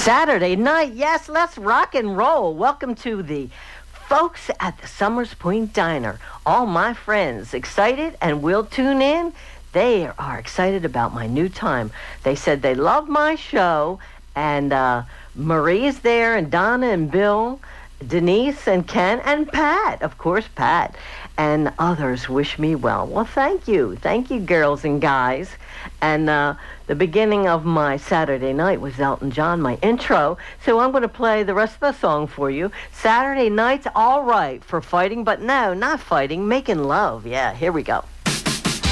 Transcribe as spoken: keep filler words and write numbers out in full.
Saturday night. Yes, let's rock and roll. Welcome to the folks at the Summers Point Diner. All my friends excited and will tune in. They are excited about my new time. They said they love my show, and uh, Marie's there, and Donna and Bill, Denise and Ken, and Pat, of course, Pat, and others wish me well. Well, thank you. Thank you, girls and guys. And uh, the beginning of my Saturday night was Elton John, my intro. So I'm going to play the rest of the song for you. Saturday night's all right for fighting, but no, not fighting, making love. Yeah, here we go.